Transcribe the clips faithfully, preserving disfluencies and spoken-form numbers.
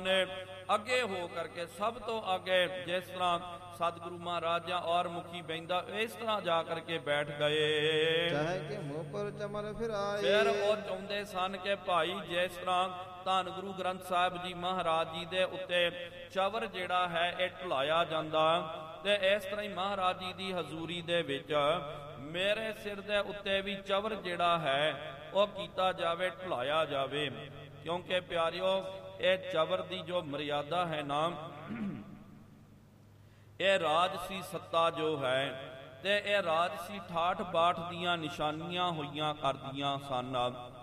ਨੇ ਅੱਗੇ ਹੋ ਕਰਕੇ ਸਭ ਤੋਂ ਅੱਗੇ ਜਿਸ ਤਰ੍ਹਾਂ ਸਤਿਗੁਰੂ ਮਹਾਰਾਜ ਜਾਂ ਔਰ ਮੁਖੀ ਬਹਿੰਦਾ ਇਸ ਤਰ੍ਹਾਂ ਜਾ ਕਰਕੇ ਬੈਠ ਗਏ। ਚਾਹੇ ਕਿ ਮੂੰਹ ਪਰ ਚਮਨ ਫਿਰਾਏ। ਫਿਰ ਉਹ ਚਾਹੁੰਦੇ ਸਨ ਕਿ ਭਾਈ ਜਿਸ ਤਰ੍ਹਾਂ ਧੰਨ ਗੁਰੂ ਗ੍ਰੰਥ ਸਾਹਿਬ ਜੀ ਮਹਾਰਾਜ ਜੀ ਦੇ ਉੱਤੇ ਚਵਰ ਜਿਹੜਾ ਹੈ ਇਹ ਢਲਾਇਆ ਜਾਂਦਾ, ਤੇ ਇਸ ਤਰ੍ਹਾਂ ਹੀ ਮਹਾਰਾਜ ਜੀ ਦੀ ਹਜ਼ੂਰੀ ਦੇ ਵਿੱਚ ਮੇਰੇ ਸਿਰ ਦੇ ਉੱਤੇ ਵੀ ਚਵਰ ਜਿਹੜਾ ਹੈ ਉਹ ਕੀਤਾ ਜਾਵੇ, ਢਲਾਇਆ ਜਾਵੇ। ਕਿਉਂਕਿ ਪਿਆਰਿਓ ਇਹ ਚਵਰ ਦੀ ਜੋ ਮਰਿਆਦਾ ਹੈ ਨਾ, ਇਹ ਰਾਜਸੀ ਸੱਤਾ ਜੋ ਹੈ ਤੇ ਇਹ ਰਾਜਸੀ ਠਾਠ ਬਾਠ ਦੀਆਂ ਨਿਸ਼ਾਨੀਆਂ ਹੋਈਆਂ ਕਰਦੀਆਂ ਸਨ।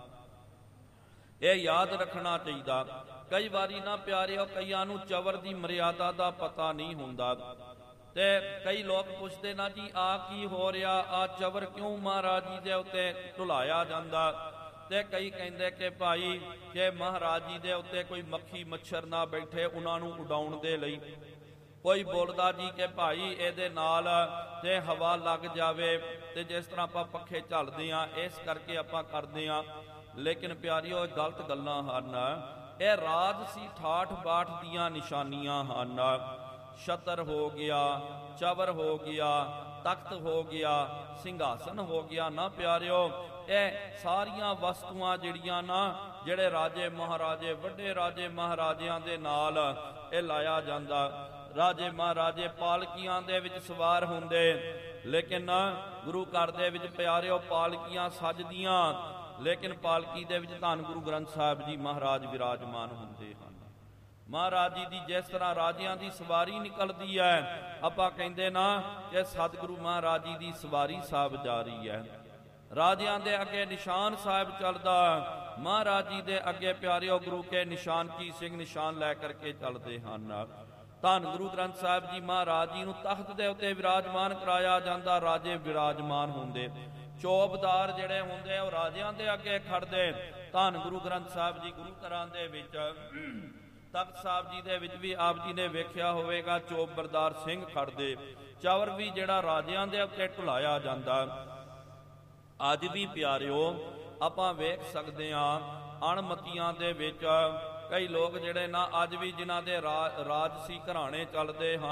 ਇਹ ਯਾਦ ਰੱਖਣਾ ਚਾਹੀਦਾ। ਕਈ ਵਾਰੀ ਨਾ ਪਿਆਰਿਓ ਕਈਆਂ ਨੂੰ ਚਵਰ ਦੀ ਮਰਿਆਦਾ ਦਾ ਪਤਾ ਨਹੀਂ ਹੁੰਦਾ, ਤੇ ਕਈ ਲੋਕ ਪੁੱਛਦੇ ਨਾ ਜੀ ਆ ਕੀ ਹੋ ਰਿਹਾ, ਆ ਚਵਰ ਕਿਉਂ ਮਹਾਰਾਜ ਜੀ ਦੇ ਉੱਤੇ ਢੁਲਾਇਆ ਜਾਂਦਾ। ਤੇ ਕਈ ਕਹਿੰਦੇ ਕਿ ਭਾਈ ਕਿ ਮਹਾਰਾਜ ਜੀ ਦੇ ਉੱਤੇ ਕੋਈ ਮੱਖੀ ਮੱਛਰ ਨਾ ਬੈਠੇ ਉਹਨਾਂ ਨੂੰ ਉਡਾਉਣ ਦੇ ਲਈ। ਕੋਈ ਬੋਲਦਾ ਜੀ ਕਿ ਭਾਈ ਇਹਦੇ ਨਾਲ ਤੇ ਹਵਾ ਲੱਗ ਜਾਵੇ, ਤੇ ਜਿਸ ਤਰ੍ਹਾਂ ਆਪਾਂ ਪੱਖੇ ਝੱਲਦੇ ਆ ਇਸ ਕਰਕੇ ਆਪਾਂ ਕਰਦੇ ਆ। ਲੇਕਿਨ ਪਿਆਰਿਓ ਗਲਤ ਗੱਲਾਂ ਹਨ। ਇਹ ਰਾਜਸੀ ਠਾਠ ਬਾਠ ਦੀਆਂ ਨਿਸ਼ਾਨੀਆਂ ਹਨ। ਛਤਰ ਹੋ ਗਿਆ, ਚਵਰ ਹੋ ਗਿਆ, ਤਖਤ ਹੋ ਗਿਆ, ਸਿੰਘਾਸਨ ਹੋ ਗਿਆ ਨਾ ਪਿਆਰਿਓ, ਇਹ ਸਾਰੀਆਂ ਵਸਤੂਆਂ ਜਿਹੜੀਆਂ ਨਾ ਜਿਹੜੇ ਰਾਜੇ ਮਹਾਰਾਜੇ ਵੱਡੇ ਰਾਜੇ ਮਹਾਰਾਜਿਆਂ ਦੇ ਨਾਲ ਇਹ ਲਾਇਆ ਜਾਂਦਾ। ਰਾਜੇ ਮਹਾਰਾਜੇ ਪਾਲਕੀਆਂ ਦੇ ਵਿੱਚ ਸਵਾਰ ਹੁੰਦੇ, ਲੇਕਿਨ ਗੁਰੂ ਘਰ ਦੇ ਵਿੱਚ ਪਿਆਰਿਓ ਪਾਲਕੀਆਂ ਸਜਦੀਆਂ, ਲੇਕਿਨ ਪਾਲਕੀ ਦੇ ਵਿੱਚ ਧੰਨ ਗੁਰੂ ਗ੍ਰੰਥ ਸਾਹਿਬ ਜੀ ਮਹਾਰਾਜ ਵਿਰਾਜਮਾਨ ਹੁੰਦੇ ਹਨ। ਮਹਾਰਾਜ ਜੀ ਦੀ ਜਿਸ ਤਰ੍ਹਾਂ ਰਾਜਿਆਂ ਦੀ ਸਵਾਰੀ ਨਿਕਲਦੀ ਹੈ, ਆਪਾਂ ਕਹਿੰਦੇ ਨਾ ਕਿ ਸਤਿਗੁਰੂ ਮਹਾਰਾਜ ਜੀ ਦੀ ਸਵਾਰੀ ਸਾਹਿਬ ਜਾ ਰਹੀ ਹੈ। ਰਾਜਿਆਂ ਦੇ ਅੱਗੇ ਨਿਸ਼ਾਨ ਸਾਹਿਬ ਚੱਲਦਾ, ਮਹਾਰਾਜ ਜੀ ਦੇ ਅੱਗੇ ਪਿਆਰਿਓ ਗੁਰੂ ਕੇ ਨਿਸ਼ਾਨ ਕੀ ਸਿੰਘ ਨਿਸ਼ਾਨ ਲੈ ਕਰਕੇ ਚੱਲਦੇ ਹਨ। ਧੰਨ ਗੁਰੂ ਗ੍ਰੰਥ ਸਾਹਿਬ ਜੀ ਮਹਾਰਾਜ ਜੀ ਨੂੰ ਤਖਤ ਦੇ ਉੱਤੇ ਵਿਰਾਜਮਾਨ ਕਰਾਇਆ ਜਾਂਦਾ, ਰਾਜੇ ਵਿਰਾਜਮਾਨ ਹੁੰਦੇ। ਚੌਬਦਾਰ ਜਿਹੜੇ ਹੁੰਦੇ ਉਹ ਰਾਜਿਆਂ ਦੇ ਅੱਗੇ ਖੜਦੇ। ਧੰਨ ਗੁਰੂ ਗ੍ਰੰਥ ਸਾਹਿਬ ਜੀ ਗੁਰੂ ਘਰਾਂ ਦੇ ਵਿੱਚ ਤਖਤ ਸਾਹਿਬ ਜੀ ਦੇ ਵਿੱਚ ਵੀ ਆਪ ਜੀ ਨੇ ਵੇਖਿਆ ਹੋਵੇਗਾ ਚੌਬਰਦਾਰ ਸਿੰਘ ਖੜਦੇ। ਚਵਰ ਵੀ ਜਿਹੜਾ ਰਾਜਿਆਂ ਦੇ ਉੱਤੇ ਢੁਲਾਇਆ ਜਾਂਦਾ। ਅੱਜ ਵੀ ਪਿਆਰਿਓ ਆਪਾਂ ਵੇਖ ਸਕਦੇ ਹਾਂ ਅਣਮਤੀਆਂ ਦੇ ਵਿੱਚ ਕਈ ਲੋਕ ਜਿਹੜੇ ਨਾ ਅੱਜ ਵੀ ਜਿਨ੍ਹਾਂ ਦੇ ਰਾਜਸੀ ਘਰਾਣੇ ਚੱਲਦੇ ਹਨ,